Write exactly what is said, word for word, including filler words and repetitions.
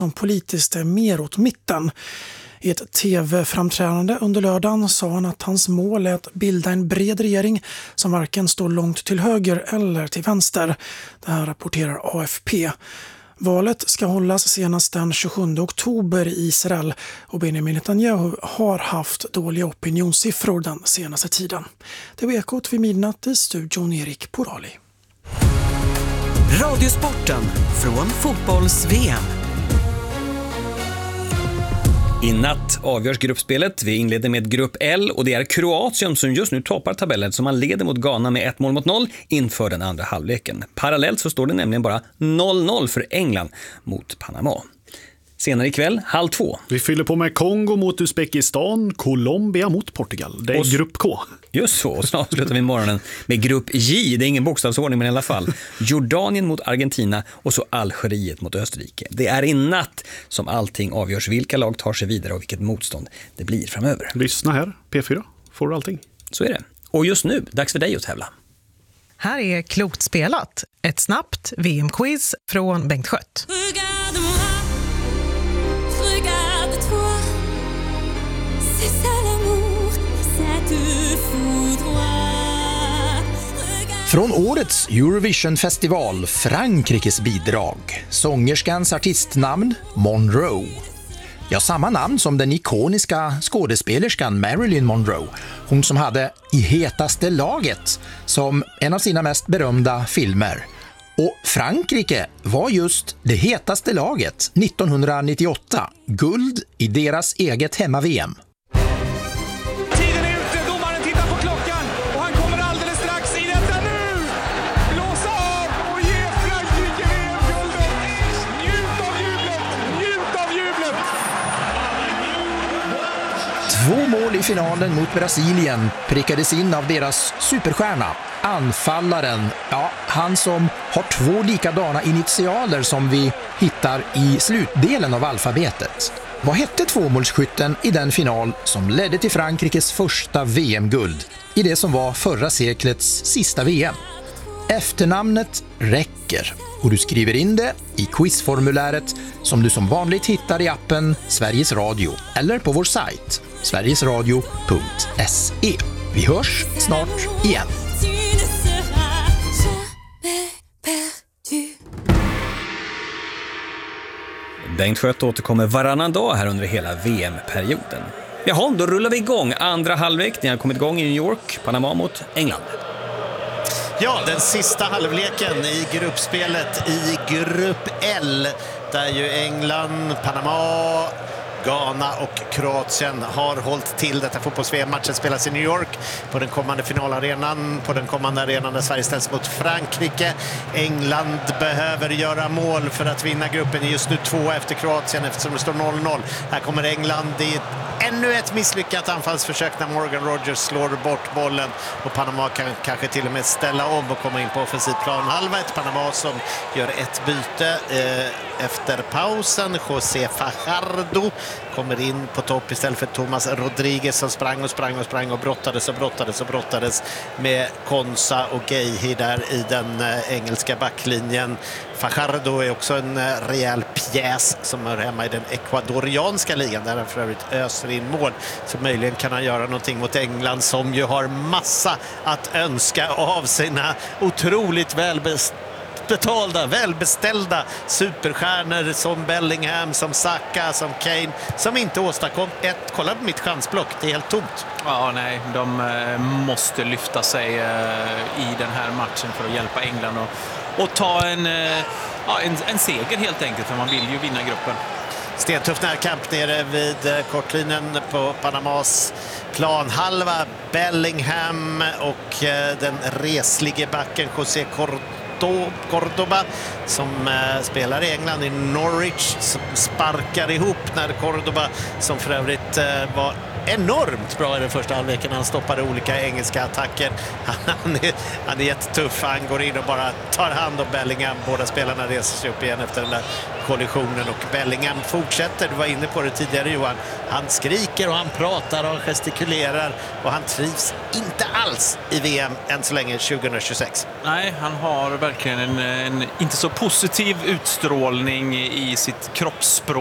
som politiskt är mer åt mitten. I ett tv-framträdande under lördagen sa han att hans mål är att bilda en bred regering som varken står långt till höger eller till vänster. Det här rapporterar A F P. Valet ska hållas senast den tjugosjunde oktober i Israel och Benjamin Netanyahu har haft dåliga opinionssiffror den senaste tiden. Det var Ekot vid midnatt, i studion Erik Porali. Radiosporten från fotbolls-V M. I natt avgörs gruppspelet. Vi inleder med grupp L och det är Kroatien som just nu toppar tabellen, som man leder mot Ghana med ett mål mot noll inför den andra halvleken. Parallellt så står det nämligen bara noll noll för England mot Panama. Senare ikväll, halv två. Vi fyller på med Kongo mot Uzbekistan, Colombia mot Portugal. Det är s- grupp K. Just så, och snart slutar vi morgonen med grupp J. Det är ingen bokstavsordning, men i alla fall. Jordanien mot Argentina och så Algeriet mot Österrike. Det är i natt som allting avgörs, vilka lag tar sig vidare och vilket motstånd det blir framöver. Lyssna här, P fyra, får du allting. Så är det. Och just nu, dags för dig att tävla. Här är Klokt spelat. Ett snabbt V M-quiz från Bengt Skött. Från årets Eurovision-festival, Frankrikes bidrag. Sångerskans artistnamn Monroe. Ja, samma namn som den ikoniska skådespelerskan Marilyn Monroe. Hon som hade I hetaste laget som en av sina mest berömda filmer. Och Frankrike var just det hetaste laget nittonhundranittioåtta. Guld i deras eget hemma-V M. Tiden är ute, domaren tittar på klockan och han kommer alldeles strax i detta nu! Blåsa av och ge Frankrike V M-guldet! Njut av jublet! Njut av jublet! Två mål i finalen mot Brasilien prickades in av deras superstjärna. Anfallaren, ja, han som har två likadana initialer som vi hittar i slutdelen av alfabetet. Vad hette tvåmålsskytten i den final som ledde till Frankrikes första V M-guld i det som var förra seklets sista V M? Efternamnet räcker och du skriver in det i quizformuläret som du som vanligt hittar i appen Sveriges Radio eller på vår sajt sverigesradio punkt se. Vi hörs snart igen. Bengt Skött återkommer varannan dag här under hela V M-perioden. Jaha, då rullar vi igång. Andra halvlek, ni har kommit igång i New York, Panama mot England. Ja, den sista halvleken i gruppspelet i grupp L, där ju England, Panama, Ghana och Kroatien har hållit till. Detta fotbolls-V M-matchen spelas i New York på den kommande finalarenan, på den kommande arenan där Sverige ställs mot Frankrike. England behöver göra mål för att vinna gruppen, just nu två efter Kroatien eftersom det står noll noll. Här kommer England i ännu ett misslyckat anfallsförsök när Morgan Rogers slår bort bollen och Panama kan kanske till och med ställa om och komma in på offensiv planhalva. Ett Panama som gör ett byte eh, efter pausen. José Fajardo kommer in på topp istället för Thomas Rodriguez som sprang och sprang och sprang och brottades och brottades och brottades med Konsa och Geihi där i den eh, engelska backlinjen. Fajardo är också en eh, rejäl pjäs som är hemma i den ekvadorianska ligan där han för övrigt öser in mål. Så möjligen kan han göra någonting mot England som ju har massa att önska av sina otroligt välbeställda betalda, välbeställda superstjärnor som Bellingham, som Saka, som Kane, som inte åstadkom ett. Kolla på mitt chansblock, det är helt tomt. Ja, nej, de eh, måste lyfta sig eh, i den här matchen för att hjälpa England och, och ta en, eh, ja, en, en seger helt enkelt, för man vill ju vinna gruppen. Stentuff närkamp nere vid eh, kortlinjen på Panamas planhalva. Bellingham och eh, den reslige backen José Cordoba som eh, spelar i England i Norwich, som sparkar ihop när Cordoba, som för övrigt eh, var enormt bra i den första halvleken. Han stoppade olika engelska attacker. Han är, han är jättetuff. Han går in och bara tar hand om Bellingham. Båda spelarna reser sig upp igen efter den där kollisionen och Bellingham fortsätter. Du var inne på det tidigare, Johan. Han skriker och han pratar och han gestikulerar och han trivs inte alls i V M än så länge tjugohundratjugosex. Nej, han har verkligen en, en inte så positiv utstrålning i sitt kroppsspråk.